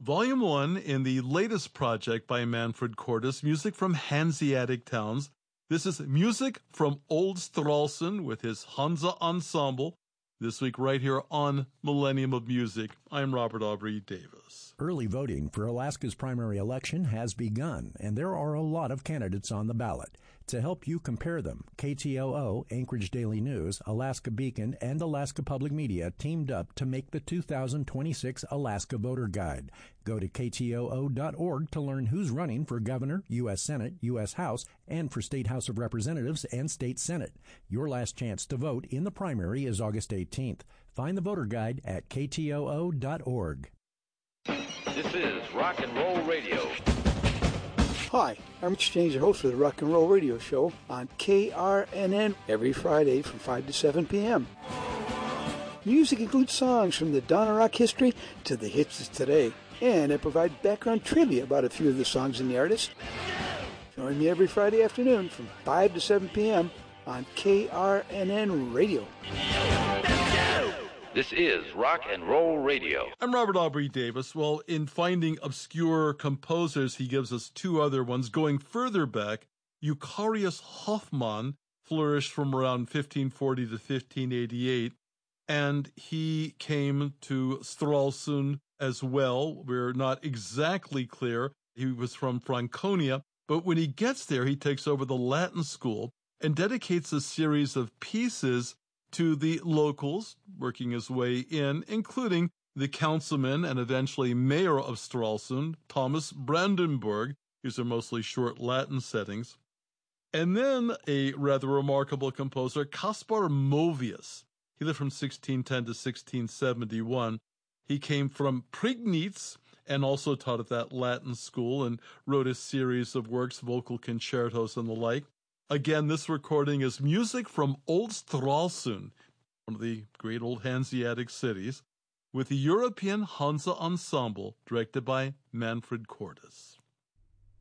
Volume 1 in the latest project by Manfred Cordes, music from Hanseatic Towns. This is music from Old Stralsund with his Hansa Ensemble. This week right here on Millennium of Music. I'm Robert Aubrey Davis. Early voting for Alaska's primary election has begun, and there are a lot of candidates on the ballot. To help you compare them, KTOO, Anchorage Daily News, Alaska Beacon, and Alaska Public Media teamed up to make the 2026 Alaska Voter Guide. Go to ktoo.org to learn who's running for governor, U.S. Senate, U.S. House, and for State House of Representatives and State Senate. Your last chance to vote in the primary is August 18th. Find the voter guide at ktoo.org. This is Rock and Roll Radio. Hi, I'm Rich James, your host for the Rock and Roll Radio Show on KRNN every Friday from 5 to 7 p.m. Music includes songs from the dawn of rock history to the hits of today, and I provide background trivia about a few of the songs and the artists. Join me every Friday afternoon from 5 to 7 p.m. on KRNN Radio. This is Rock and Roll Radio. I'm Robert Aubrey Davis. Well, in finding obscure composers, he gives us two other ones. Going further back, Eucharius Hoffmann flourished from around 1540 to 1588, and he came to Stralsund as well. We're not exactly clear. He was from Franconia, but when he gets there, he takes over the Latin school and dedicates a series of pieces to the locals, working his way in, including the councilman and eventually mayor of Stralsund, Thomas Brandenburg. These are mostly short Latin settings. And then a rather remarkable composer, Caspar Movius. He lived from 1610 to 1671. He came from Prignitz and also taught at that Latin school and wrote a series of works, vocal concertos and the like. Again, this recording is music from Old Stralsund, one of the great old Hanseatic cities, with the European Hansa Ensemble, directed by Manfred Cordes.